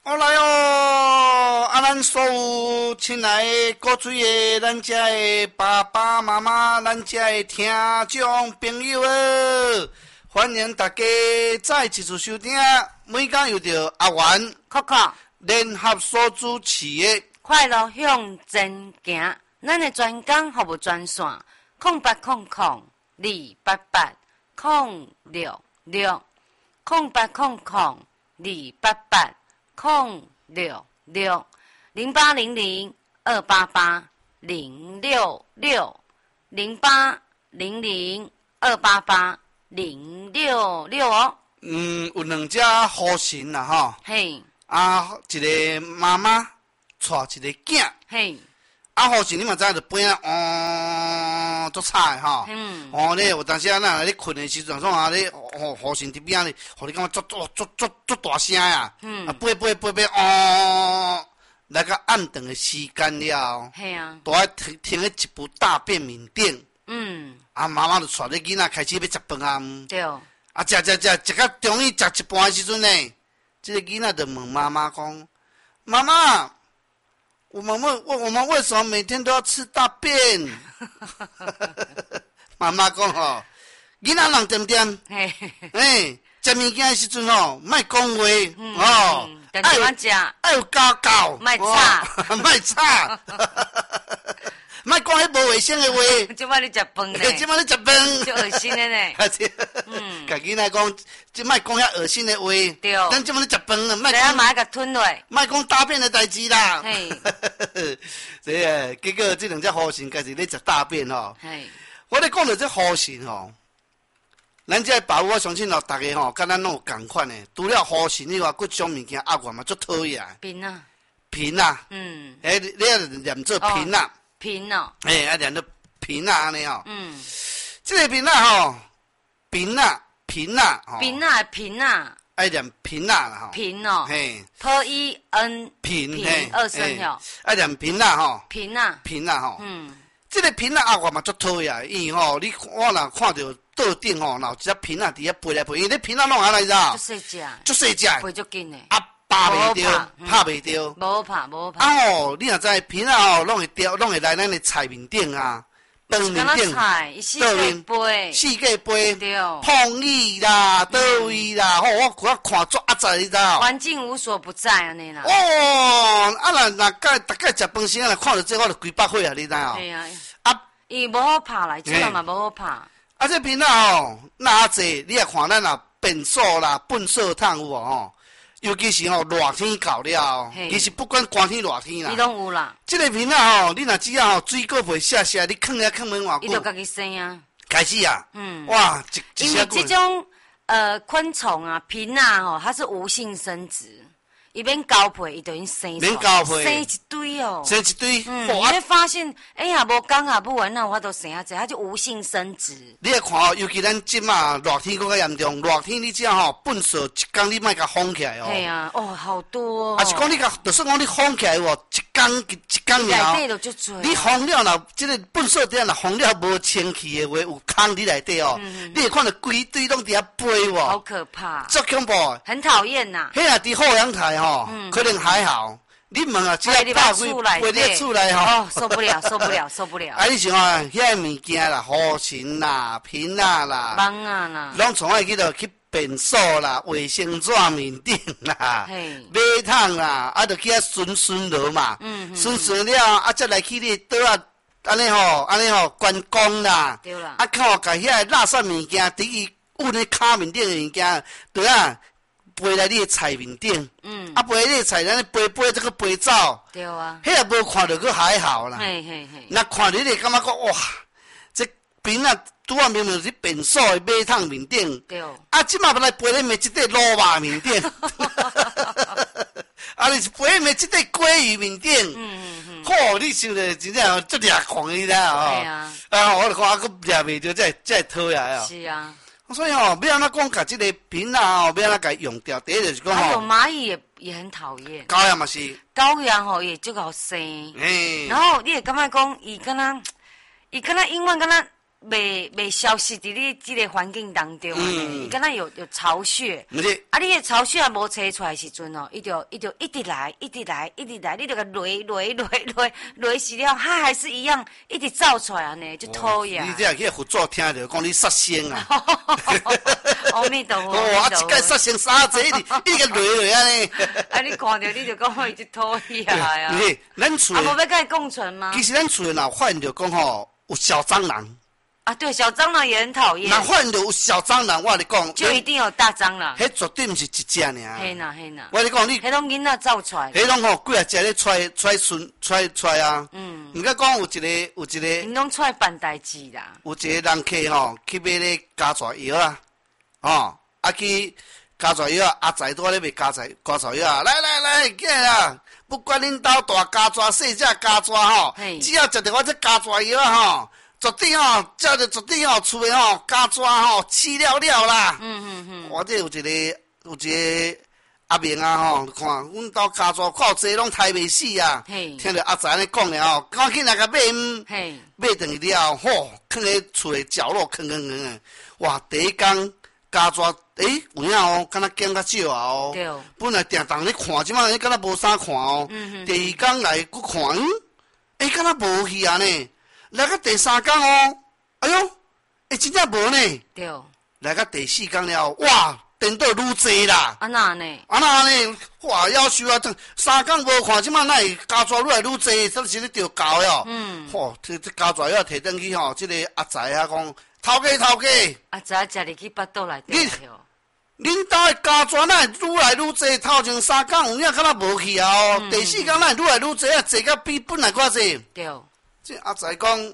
我来哦！咱所有亲爱的各位的咱家的爸爸妈妈，咱家的听众朋友欢迎大家再一次收听。每天又到阿元、 Coco 联合所主持的快乐向前行。咱的专工服务专线0800-088-0660800-288-066哦。 有两只好神啦吼。 嘿。 一个妈妈带一个囝。 嘿。 好神你嘛知影就边足吵的吼。咧有当时啊，咱咧困的时阵，总咧好神伫边咧，互你感觉足大声呀。飞，来到暗顿的时间了。 嘿啊。 都爱听一部大便面顶。妈妈就带咧囡仔开始要食饭啊。 对。 食到中午食一半的时阵呢，这个囡仔就问妈妈讲：“妈妈。”我们为什么每天都要吃大便？妈妈讲吼，囡仔人点点，食物件的时阵吼，莫讲话，爱有教， 莫吵， 莫吵，莫讲迄无卫生的话。 即摆你食饭呢？ 即摆你食饭， 就恶心的呢。 甲囡仔讲，即莫讲遐恶心的话。 对。 咱即摆你食饭啊， 莫讲。马甲吞落。 莫讲大便的代志啦。 嘿。 这个结果这两只好神开始咧食大便吼。 嘿。我咧讲到这好神吼，咱这爸母我相信吼，大家吼，甲咱拢有共款的。除了好神以外，佫种物件压完嘛，足讨厌。平啊。你要念做平啊。 平哦。 要念做平啊安尼吼。这个平啊吼，平啊。平啊。爱念平啊啦吼。 平哦。托伊恩。 平二声吼。 爱念平啊吼。 平啊吼。这个平啊我嘛足讨厌，因为吼，我若看到桌顶吼，若有一只平啊伫遐飞来飞，因为你平啊弄啥来着？足细只。 飞足紧的。 打袂着，拍袂着。 无拍。 你若知平啊吼，拢会来咱的菜面顶啊。饭面顶， 四界杯， 碰椅啦，倒位啦，我看足压在你知道？ 环境无所不在安尼啦。 若大概食饭时啊，看到这我就规百岁啊，你知道？ 系啊。伊无好拍来，这个嘛无好拍。 这片啊吼，那济你也看咱啊，便所啦、粪扫桶有无吼？尤其是吼热天到了，其实不管寒天热天啦， 伊拢有啦。 这个片啊吼，你若只要吼水果皮下，你放门外久， 伊就家己生啊。 开始啊，哇， 因为这种昆虫啊，平啊吼，它是无性生殖。伊免交配，伊就已经生出来，生一堆哦， 生一堆。 你会发现，哎呀，无讲啊，不完那我都生啊，这它就无性生殖。 你会看哦，尤其咱即马热天更较严重，热天你只要吼粪扫一天你莫甲封起来哦。 系啊，好多。 啊是讲你甲，就算讲你封起来哦，一天了。 内底就足多。 你封了若即个粪扫底若封了无清气的话，有空伫内底哦，你会看到规堆拢伫遐飞哦。 好可怕。 足恐怖。 很讨厌呐。 迄若伫后阳台吼。可能还好，你问啊，只要大鬼飞你厝内吼， 受不了。 你想啊，遐物件啦，好神啦、平啊啦、 蚊啊啦， 拢从爱去便所啦、卫生纸面顶啦、马桶啦，就去遐顺落嘛，顺了，再来去你倒啊，安尼吼，关公啦， 对啦， 靠，甲遐垃圾物件，伫伊阮咧骹面顶的物件，对啊。飞来你的菜面顶，飞你的菜，咱飞这个飞走， 对啊， 迄也无看到，佫还好啦。那看到你感觉讲哇，这边啊，拄啊明明是便所的马桶面顶， 对， 即马要来飞咧面即块萝卜面顶，你是飞面即块鲑鱼面顶，你想着真正足抓狂的啦吼，我就看佫抓袂着，才会讨厌啊。 是啊。 所以要安怎讲，把这个瓶啊，要安怎用掉？第一就是讲有蚂蚁也很讨厌。 狗也嘛是。 狗也也足好生。然后你也感觉讲，伊敢若永远敢若未消失伫你这个环境当中伊敢若有巢穴。 毋是。 啊，你的巢穴也无找出来的时阵伊就一直来，你就甲擂死了，它还是一样一直造出来安尼，就讨厌。 你这去佛祖听着讲你杀生啊！ 阿弥陀佛。 啊，一届杀生杀济，你个擂安尼。 啊，你看着你就讲伊就讨厌啊。 不是，咱厝。啊， 无要甲伊共存吗？ 其实咱厝若发现着讲吼有小蟑螂。 啊，对，小蟑螂也很讨厌。 若发现到有小蟑螂，我跟你讲， 就一定有大蟑螂。 迄绝对毋是一只尔。 嘿呐。 我跟你讲，你迄拢囡仔造出来。 迄拢吼几啊只咧揣啊。毋过讲有一个。 因拢出来办代志啦。 有一个人客吼去买咧家蛇药啊，啊去家蛇药啊，阿仔拄咧卖家蛇药啊，来，过来啊！不管恁兜大家蛇、细只家蛇吼，只要食着我这家蛇药啊吼。绝对吼，照着绝对吼，厝诶吼，家蛇吼，饲了啦。我这有一个阿明啊吼，看阮兜家蛇靠济拢杀袂死啊。听着阿仔安尼讲了吼，赶紧来甲买买转去了后，吼，囥咧厝诶角落，囥。哇，第一工家蛇有影哦，敢若减较少啊哦。对。本来定当咧看，即摆敢若无啥看哦。第二工来佫看，敢若无去啊呢。来到第三天哦，哎呦，真正无呢。对。来到第四天了，哇，颠倒愈济啦。安那呢？哇，夭寿啊！3天无看，即摆哪会加蛇愈来愈济？真是咧着搞哟。这加蛇要摕转去吼，这个阿仔啊讲，头家。阿仔食入去腹肚内底哦。恁兜的家蛇哪会愈来愈济？头前3天有影敢若无去啊哦。第4天哪会愈来愈济啊？济甲比本来较济。对。这阿仔讲，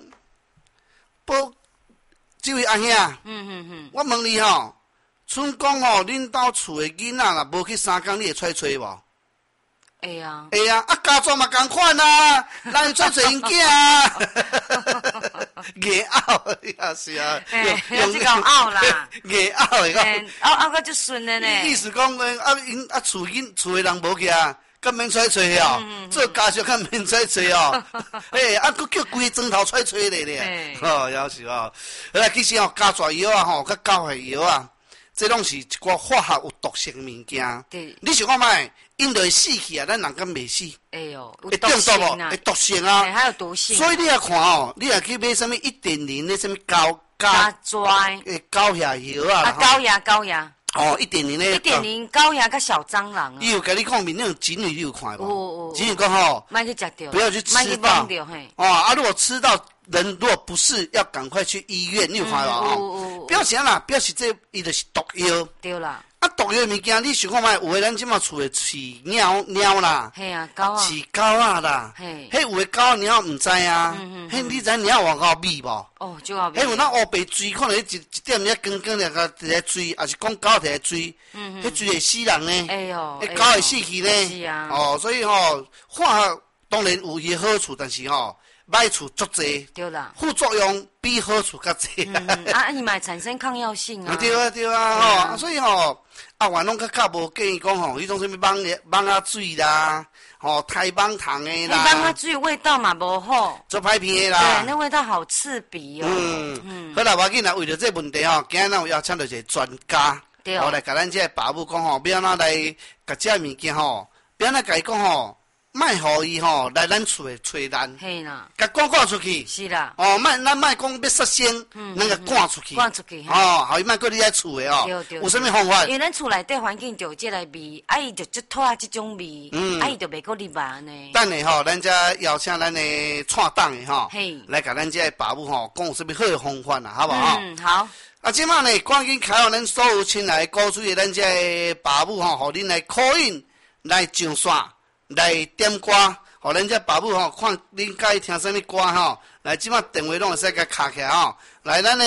这位阿兄，我问你吼，剩讲吼，恁兜厝的囡仔若无去3天，你会揣无？会啊。啊家蛇嘛同款啊，人揣因囝啊。硬拗，也是啊。用这个拗啦。硬拗的讲。拗个就顺的呢。意思讲，因厝的人无去啊。较免揣哦，做家属较免揣哦，佫叫规个砖头揣咧，夭寿哦。其实哦，家蛇药啊吼，甲狗血药啊，这拢是一寡化学有毒性物件。对。你想看卖，因就会死去啊，咱人敢袂死。有毒性啊。会毒性啊。还有毒性。所以你也看哦，你也去买什么1.0的什么加蛇狗血药啊。狗牙。1.0咧，1.0高压甲小蟑螂啊！伊有甲你讲面那种锦鲤，你有看无？锦鲤讲吼，莫去食着，不要去吃到。如果吃到人如果不是，要赶快去医院，你有看无？表示啦，表示这伊就是毒药。对啦。毒药物件，你想看卖？有诶，咱即马厝诶饲猫啦，狗啊，饲狗仔啦，迄有诶狗仔猫毋知啊，迄你知猫外口味无？就有味。迄有那乌白水，可能一点咧光光咧个一个水，也是讲狗摕个水，迄水会死人呢，迄狗会死去呢。是啊。所以吼，化学当然有伊好处，但是吼。歹处足济，对啦，副作用比好处较济。伊嘛会产生抗药性啊。对啊，所以吼，原拢较无建议讲吼，迄种什么蚊仔水啦，太蚊糖的啦。蚊仔水味道嘛无好，做歹片的啦。对，那味道好刺鼻哦。好啦，我紧啦，为了这问题吼，今日咱有邀请到一个专家，来甲咱这爸母讲吼，要安怎来甲这物件吼，要安怎甲伊讲吼。莫互伊吼来咱厝诶吹咱，嘿啦，甲赶出去。是啦。咱莫讲要杀生，咱甲赶出去。赶出去。互伊莫过你喺厝诶哦。对。有啥物方法？因为咱厝内底环境就有即个味，伊就即拖即种味，伊就袂过入嘛呢。等下吼，咱再邀请咱诶串档诶吼，来甲咱这爸母吼讲有啥物好诶方法啦，好不好？好。即摆呢，赶紧开互咱所有亲爱鼓吹诶咱这爸母吼，互恁来call in来上线。来点歌，互咱这爸母吼看恁介意听啥物歌吼，来即摆电话拢会使甲卡起来吼，来咱的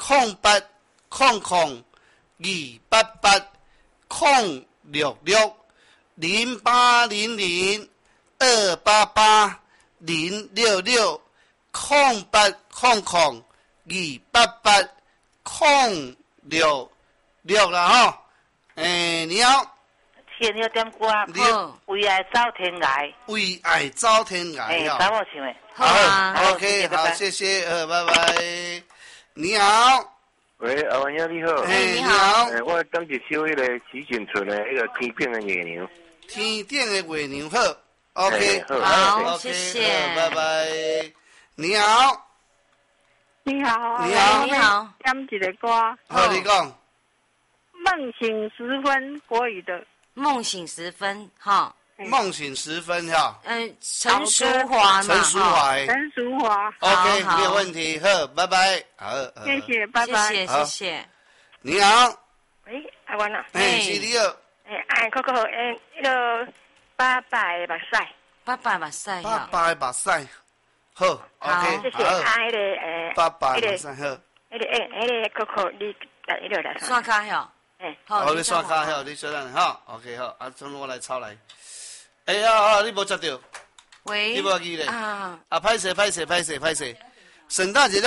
0800-288-066啦吼，你好。 先要点歌，为爱走天涯， 为爱走天涯， 找我唱的。 好 ，OK， 好，谢谢，拜拜。 你好， 喂，阿文兄你好。 你好。 我等一首迄个徐锦存的迄个天顶的月娘。 天顶的月娘好 ，OK， 好，谢谢， 拜拜。你好， 你好， 你好， 你好， 点一个歌， 好，你讲。 梦醒时分，国语的。 梦醒时分，哈。 梦醒时分哈。 陈淑华嘛， 陈淑华。 陈淑华。 OK， 没有问题，好，拜拜。好， 谢谢，拜拜。 谢谢。 你好。 喂，阿文啊。 是你好。 嗰個迄個爸爸的目屎。 爸爸目屎。 爸爸的目屎。好 ，OK， 好。迄個爸爸的目屎好。 迄個 Coco， 你迄個來。 刷卡吼。 好，你刷卡好，你小等哈 ，OK 好，从我来抄来。啊，你无接到？ 喂。 你无记咧？ 啊， 歹势，圣诞节。